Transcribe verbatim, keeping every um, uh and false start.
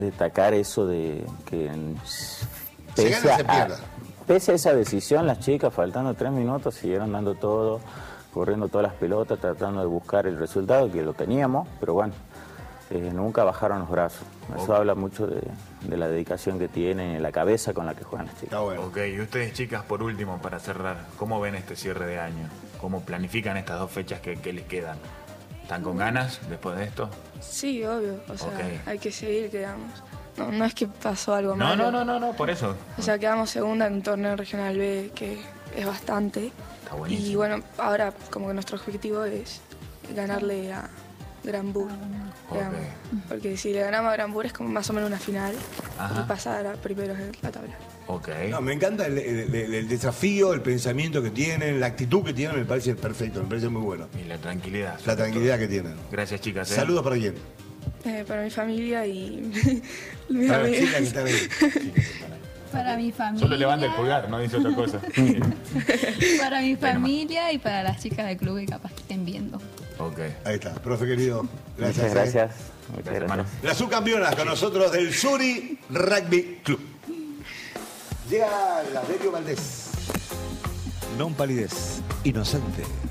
Destacar eso de que se pese, gana, se a, pierda. pese a esa decisión, las chicas, faltando tres minutos, siguieron dando todo, corriendo todas las pelotas, tratando de buscar el resultado, que lo teníamos, pero bueno, eh, nunca bajaron los brazos. Eso okay. habla mucho de, de la dedicación que tienen y la cabeza con la que juegan las chicas. Está bueno. Ok, y ustedes, chicas, por último, para cerrar, ¿cómo ven este cierre de año? ¿Cómo planifican estas dos fechas que, que les quedan? ¿Están con ganas después de esto? Sí, obvio. O sea, okay. hay que seguir, quedamos. No, no es que pasó algo no, malo. No, no, no, no, por eso. O sea, quedamos segunda en un torneo regional B, que es bastante. Está buenísimo. Y bueno, ahora como que nuestro objetivo es ganarle a Granbur. Okay. Porque si le ganamos a Granbur es como más o menos una final. Ajá. Y pasar a primeros en la tabla. Okay. No, me encanta el, el, el, el desafío, el pensamiento que tienen, la actitud que tienen, me parece perfecto, me parece muy bueno. Y la tranquilidad. La tranquilidad todo. que tienen. Gracias, chicas. ¿eh? Saludos para quién. Eh, para mi familia y mi para amiga. Chica que está ahí. Para mi familia. Solo levanta el pulgar, no dice otra cosa. Para mi familia y para las chicas del club que capaz que estén viendo. Ok. Ahí está. Profe querido. Gracias. Muchas gracias. Eh. Muchas gracias. Las subcampeonas con nosotros del Suri Rugby Club. Llega la Delio Valdés. Non palidez, inocente.